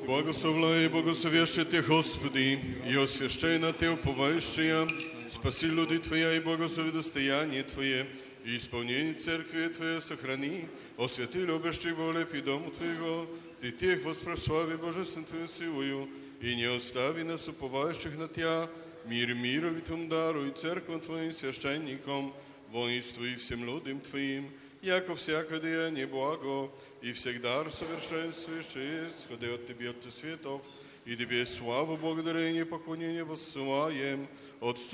Благословляй и благословящий Ты, Господи, и освящай на Ты уповающие, спаси люди Твоя и благослови достояние Твое, и исполнение Церкви Твоей сохрани, освяти любящих волепи дому Твоего, Ты тех воспрослави Божественной Твою силою, и не остави нас уповающих на Тя, мир мирови Твоему дару и Церквам Твоим священникам, воинству и всем людям Твоим, яко всякое деяние благо, и всегда совершенствуешь, исходя от Тебе, от Светов, и Тебе славу, благодарение, поклонение воссылаем, Отцу